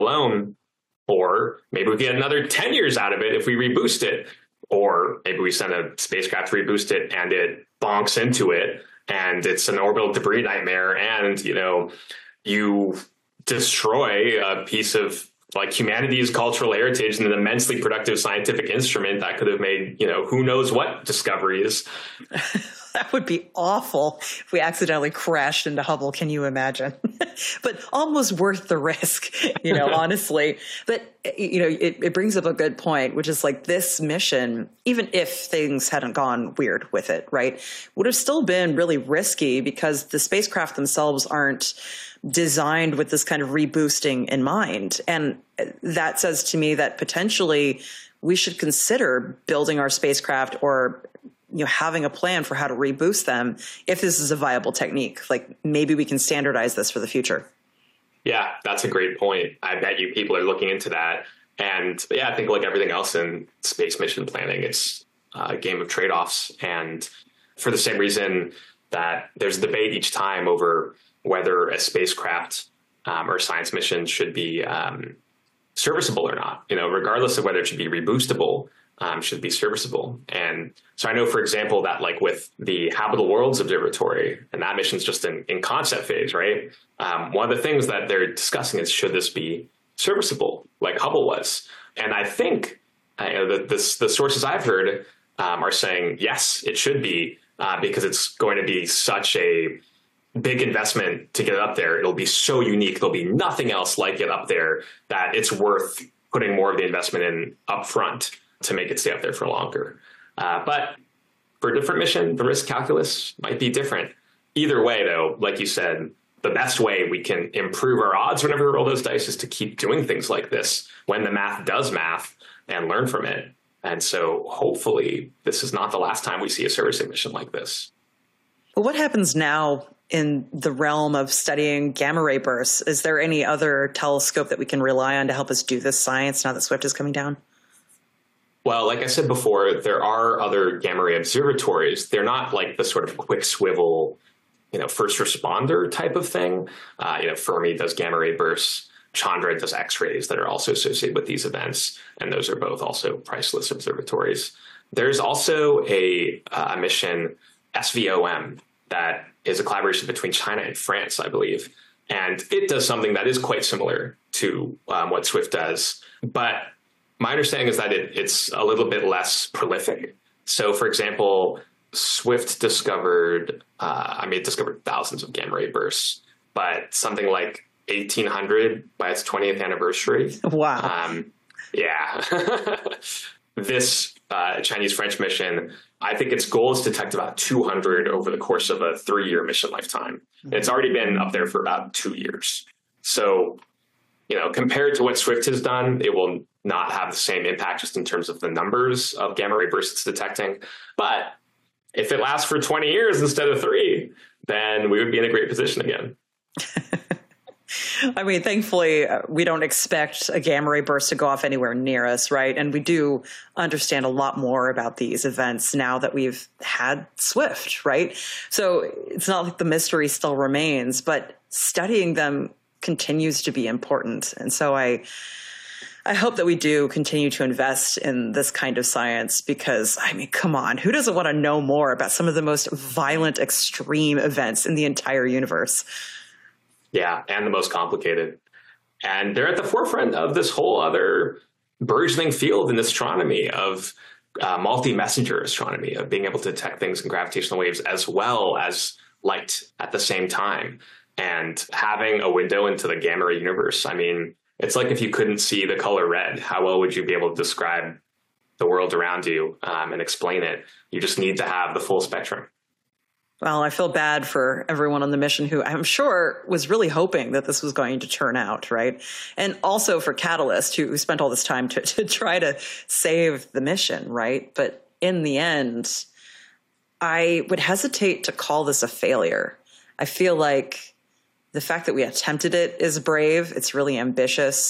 alone. Or maybe we get another 10 years out of it if we reboost it. Or maybe we send a spacecraft to reboost it and it bonks into it and it's an orbital debris nightmare. And, you destroy a piece of like humanity's cultural heritage and an immensely productive scientific instrument that could have made, who knows what discoveries. That would be awful if we accidentally crashed into Hubble. Can you imagine? But almost worth the risk, honestly. But, it brings up a good point, which is like this mission, even if things hadn't gone weird with it, right, would have still been really risky because the spacecraft themselves aren't designed with this kind of reboosting in mind. And that says to me that potentially we should consider building our spacecraft or having a plan for how to reboost them if this is a viable technique. Like maybe we can standardize this for the future. Yeah, that's a great point. I bet you people are looking into that. And yeah, I think like everything else in space mission planning, it's a game of trade-offs. And for the same reason that there's a debate each time over whether a spacecraft or science mission should be serviceable or not, regardless of whether it should be reboostable, should be serviceable. And so I know, for example, that like with the Habitable Worlds Observatory, and that mission's just in concept phase, right? One of the things that they're discussing is, should this be serviceable like Hubble was? And I think the sources I've heard are saying, yes, it should be, because it's going to be such a big investment to get it up there. It'll be so unique. There'll be nothing else like it up there that it's worth putting more of the investment in up front to make it stay up there for longer. But for a different mission, the risk calculus might be different. Either way, though, like you said, the best way we can improve our odds whenever we roll those dice is to keep doing things like this when the math does math and learn from it. And so hopefully this is not the last time we see a servicing mission like this. Well, what happens now in the realm of studying gamma ray bursts? Is there any other telescope that we can rely on to help us do this science now that Swift is coming down? Well, like I said before, there are other gamma ray observatories. They're not like the sort of quick swivel, first responder type of thing. Fermi does gamma ray bursts. Chandra does X-rays that are also associated with these events. And those are both also priceless observatories. There's also a mission, SVOM, that is a collaboration between China and France, I believe. And it does something that is quite similar to what Swift does. But my understanding is that it's a little bit less prolific. So, for example, Swift discovered thousands of gamma ray bursts, but something like 1,800 by its 20th anniversary. Wow. Yeah. This Chinese-French mission, I think its goal is to detect about 200 over the course of a 3-year mission lifetime. And it's already been up there for about 2 years. So, compared to what Swift has done, it will not have the same impact just in terms of the numbers of gamma ray bursts it's detecting. But if it lasts for 20 years instead of 3, then we would be in a great position again. I mean, thankfully, we don't expect a gamma ray burst to go off anywhere near us, right? And we do understand a lot more about these events now that we've had Swift, right? So it's not like the mystery still remains, but studying them continues to be important. And so I hope that we do continue to invest in this kind of science because, I mean, come on, who doesn't want to know more about some of the most violent, extreme events in the entire universe? Yeah, and the most complicated. And they're at the forefront of this whole other burgeoning field in astronomy of multi-messenger astronomy, of being able to detect things in gravitational waves as well as light at the same time. And having a window into the gamma ray universe, I mean, it's like if you couldn't see the color red, how well would you be able to describe the world around you and explain it? You just need to have the full spectrum. Well, I feel bad for everyone on the mission who I'm sure was really hoping that this was going to turn out, right? And also for Catalyst, who spent all this time to try to save the mission, right? But in the end, I would hesitate to call this a failure. I feel like the fact that we attempted it is brave. It's really ambitious.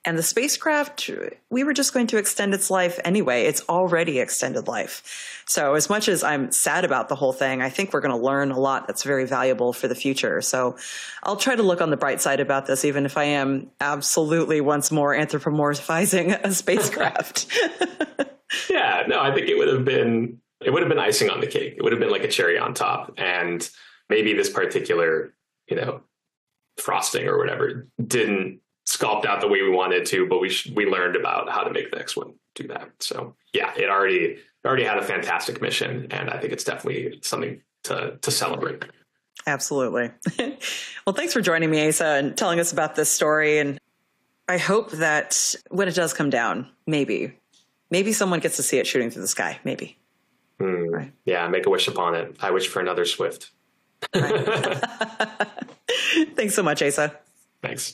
And the spacecraft, we were just going to extend its life anyway. It's already extended life. So as much as I'm sad about the whole thing, I think we're going to learn a lot that's very valuable for the future. So I'll try to look on the bright side about this, even if I am absolutely once more anthropomorphizing a spacecraft. Yeah, no, I think it would have been icing on the cake. It would have been like a cherry on top. And maybe this particular, frosting or whatever didn't sculpt out the way we wanted to, but we learned about how to make the next one do that. So yeah, it already had a fantastic mission, and I think it's definitely something to celebrate. Absolutely. Well, thanks for joining me, Asa, and telling us about this story. And I hope that when it does come down, maybe someone gets to see it shooting through the sky. Maybe. Right. Yeah, make a wish upon it. I wish for another Swift. Right. Thanks so much, Asa. Thanks.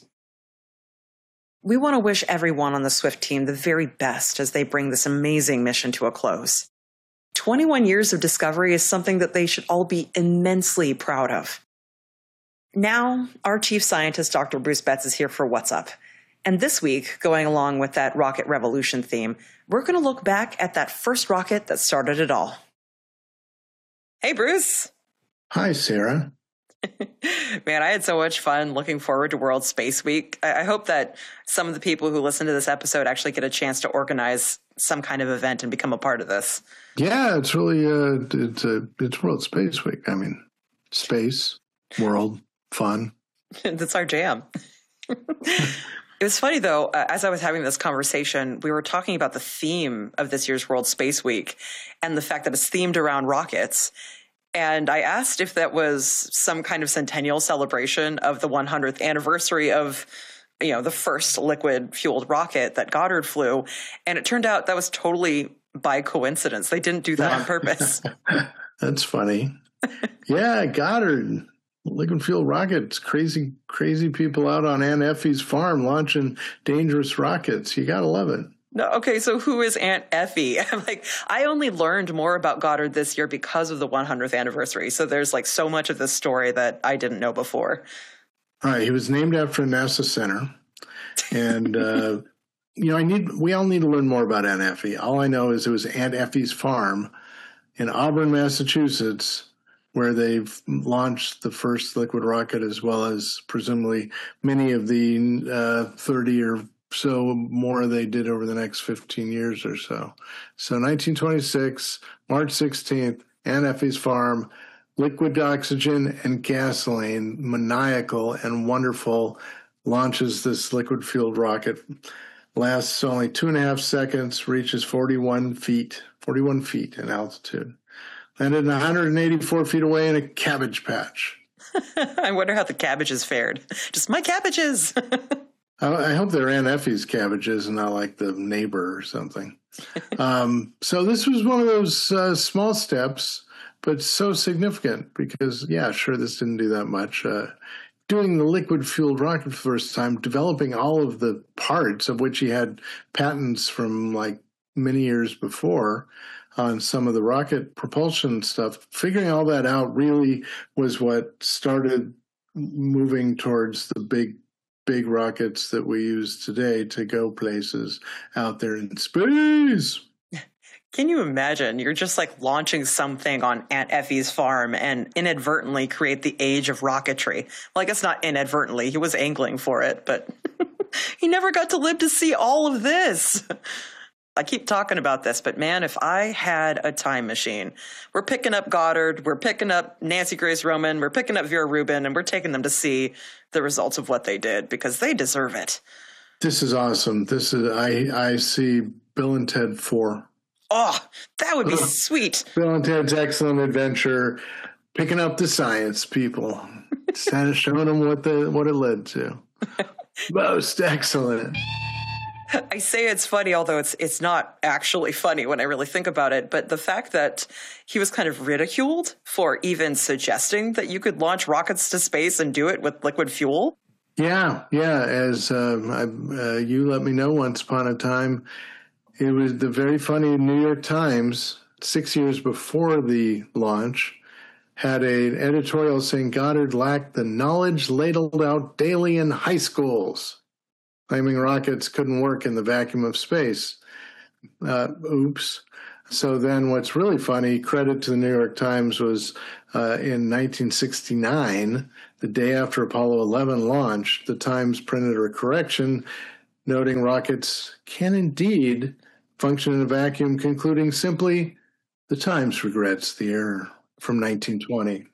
We want to wish everyone on the Swift team the very best as they bring this amazing mission to a close. 21 years of discovery is something that they should all be immensely proud of. Now, our chief scientist, Dr. Bruce Betts, is here for What's Up. And this week, going along with that rocket revolution theme, we're going to look back at that first rocket that started it all. Hey, Bruce. Hi, Sarah. Man, I had so much fun looking forward to World Space Week. I hope that some of the people who listen to this episode actually get a chance to organize some kind of event and become a part of this. Yeah, it's really it's World Space Week. I mean, space, world, fun. That's our jam. It was funny, though, as I was having this conversation, we were talking about the theme of this year's World Space Week and the fact that it's themed around rockets. And I asked if that was some kind of centennial celebration of the 100th anniversary of, the first liquid-fueled rocket that Goddard flew. And it turned out that was totally by coincidence. They didn't do that on purpose. That's funny. Yeah, Goddard. Liquid fuel rockets, crazy people out on Aunt Effie's farm launching dangerous rockets. You got to love it. No, okay, so who is Aunt Effie? I only learned more about Goddard this year because of the 100th anniversary. So there's so much of this story that I didn't know before. All right, he was named after a NASA center. And, we all need to learn more about Aunt Effie. All I know is it was Aunt Effie's farm in Auburn, Massachusetts, where they've launched the first liquid rocket, as well as presumably many of the 30 or so more they did over the next 15 years or so. So 1926, March 16th, Aunt Effie's farm, liquid oxygen and gasoline, maniacal and wonderful, launches this liquid-fueled rocket, lasts only 2.5 seconds, reaches 41 feet in altitude. Landed 184 feet away in a cabbage patch. I wonder how the cabbages fared. Just my cabbages. I hope they're Aunt Effie's cabbages and not like the neighbor or something. So this was one of those small steps, but so significant because, yeah, sure, this didn't do that much. Doing the liquid-fueled rocket for the first time, developing all of the parts of which he had patents from many years before on some of the rocket propulsion stuff, figuring all that out really was what started moving towards the big rockets that we use today to go places out there in space. Can you imagine? You're just launching something on Aunt Effie's farm and inadvertently create the age of rocketry. Well, I guess not inadvertently. He was angling for it, but he never got to live to see all of this. I keep talking about this, but man, if I had a time machine, we're picking up Goddard, we're picking up Nancy Grace Roman, we're picking up Vera Rubin, and we're taking them to see the results of what they did because they deserve it. This is awesome. I see Bill and Ted 4. Oh, that would be sweet. Bill and Ted's Excellent Adventure, picking up the science people, kind of showing them what it led to. Most excellent. I say it's funny, although it's not actually funny when I really think about it. But the fact that he was kind of ridiculed for even suggesting that you could launch rockets to space and do it with liquid fuel. Yeah. As you let me know once upon a time, it was the very funny New York Times, 6 years before the launch, had an editorial saying Goddard lacked the knowledge ladled out daily in high schools. claiming rockets couldn't work in the vacuum of space. Oops. So then what's really funny, credit to the New York Times, was in 1969, the day after Apollo 11 launched, the Times printed a correction noting rockets can indeed function in a vacuum, concluding simply, the Times regrets the error from 1920.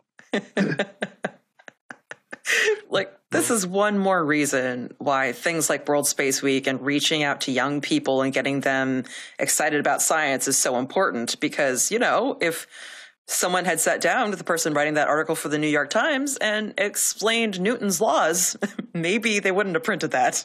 Like, this is one more reason why things like World Space Week and reaching out to young people and getting them excited about science is so important. Because, you know, if someone had sat down with the person writing that article for the New York Times and explained Newton's laws, maybe they wouldn't have printed that.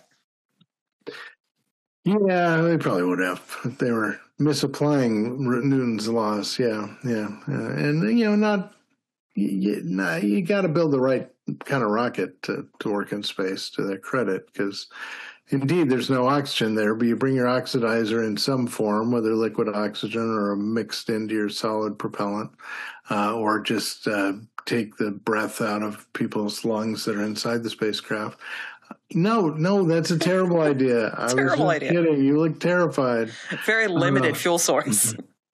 Yeah, they probably would have. If they were misapplying Newton's laws. Yeah. And, you know, you got to build the right kind of rocket to work in space, to their credit, because indeed there's no oxygen there, but you bring your oxidizer in some form, whether liquid oxygen or mixed into your solid propellant, or just take the breath out of people's lungs that are inside the spacecraft. No, that's a terrible idea. Terrible idea. Kidding. You look terrified. Very limited fuel source.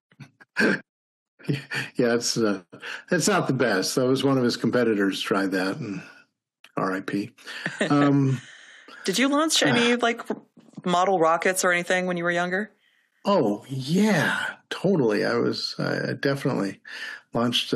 Yeah, it's not the best. That was one of his competitors tried that, and R.I.P. Did you launch any like model rockets or anything when you were younger? Oh yeah, totally. I definitely launched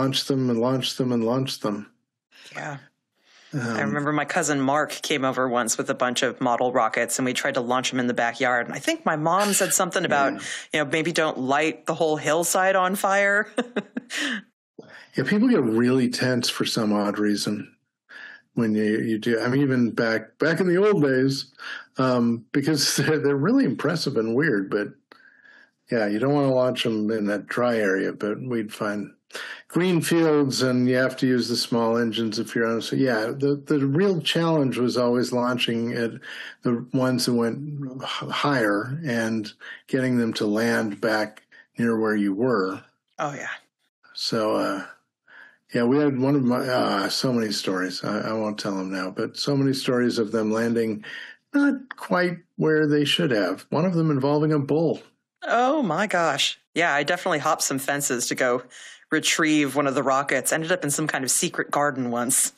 them. Yeah. I remember my cousin Mark came over once with a bunch of model rockets, and we tried to launch them in the backyard. And I think my mom said something about, you know, maybe don't light the whole hillside on fire. Yeah, people get really tense for some odd reason when you do. I mean, even back in the old days, because they're really impressive and weird. But yeah, you don't want to launch them in that dry area. But we'd find green fields, and you have to use the small engines if you're on. So yeah, the real challenge was always launching at the ones that went higher and getting them to land back near where you were. Oh yeah. So yeah, we had one of my so many stories. I won't tell them now, but so many stories of them landing not quite where they should have. One of them involving a bull. Oh my gosh. Yeah, I definitely hopped some fences to go retrieve one of the rockets. Ended up in some kind of secret garden once.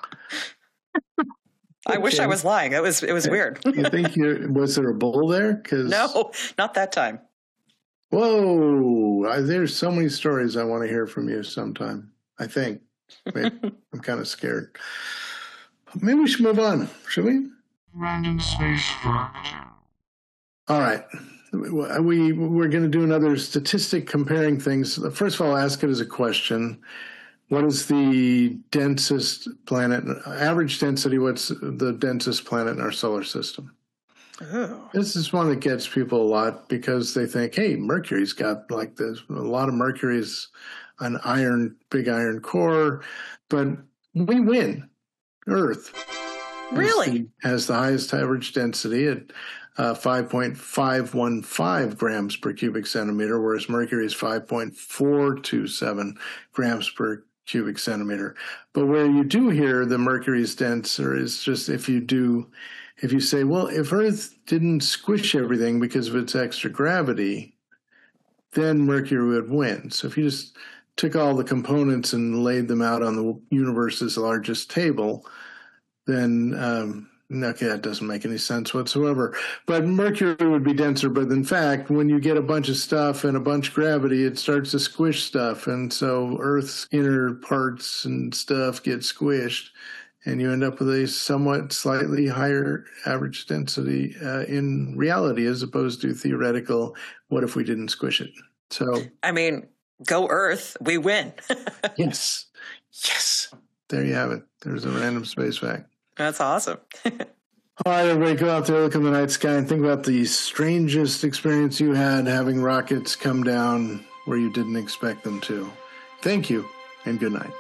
I wish I was lying. It was weird. You think was there a bull there? No, not that time. Whoa! There's so many stories I want to hear from you sometime. I think. Maybe. I'm kind of scared. Maybe we should move on. Should we? Random space structure. All right. We're going to do another statistic comparing things. First of all, I'll ask it as a question. What is the densest planet, average density, what's the densest planet in our solar system? Oh. This is one that gets people a lot because they think, hey, Mercury's got like this, a lot of Mercury's an big iron core, but we win. Earth Really? has the highest average density at 5.515 grams per cubic centimeter, whereas Mercury is 5.427 grams per cubic centimeter. But where you do hear the Mercury is denser is just if you say, well, if Earth didn't squish everything because of its extra gravity, then Mercury would win. So if you just took all the components and laid them out on the universe's largest table, then okay, that doesn't make any sense whatsoever. But Mercury would be denser. But in fact, when you get a bunch of stuff and a bunch of gravity, it starts to squish stuff. And so Earth's inner parts and stuff get squished. And you end up with a somewhat slightly higher average density in reality as opposed to theoretical, what if we didn't squish it? So, I mean, go Earth, we win. Yes. There you have it. There's a random space fact. That's awesome. All right, everybody, go out there, look in the night sky, and think about the strangest experience you had having rockets come down where you didn't expect them to. Thank you, and good night.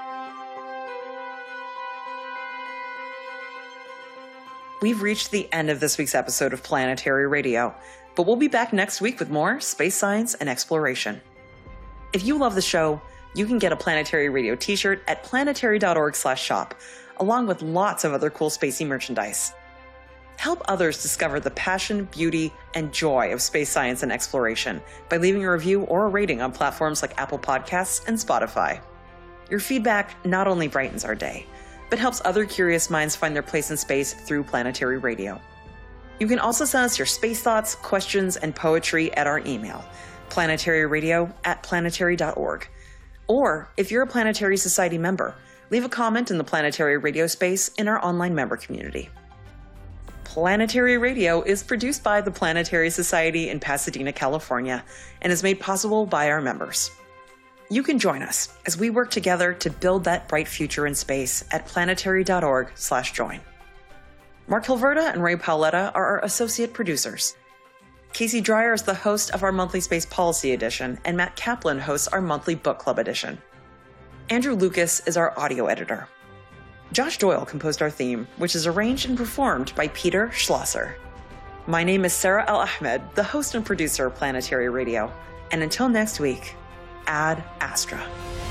We've reached the end of this week's episode of Planetary Radio, but we'll be back next week with more space science and exploration. If you love the show, you can get a Planetary Radio t-shirt at planetary.org/shop, along with lots of other cool spacey merchandise. Help others discover the passion, beauty, and joy of space science and exploration by leaving a review or a rating on platforms like Apple Podcasts and Spotify. Your feedback not only brightens our day, but helps other curious minds find their place in space through Planetary Radio. You can also send us your space thoughts, questions, and poetry at our email, planetaryradio@planetary.org. Or, if you're a Planetary Society member, leave a comment in the Planetary Radio space in our online member community. Planetary Radio is produced by the Planetary Society in Pasadena, California, and is made possible by our members. You can join us as we work together to build that bright future in space at planetary.org/join. Mark Hilverda and Ray Paoletta are our associate producers. Casey Dreyer is the host of our monthly Space Policy Edition, and Matt Kaplan hosts our monthly Book Club Edition. Andrew Lucas is our audio editor. Josh Doyle composed our theme, which is arranged and performed by Peter Schlosser. My name is Sarah Al-Ahmed, the host and producer of Planetary Radio. And until next week, Ad Astra.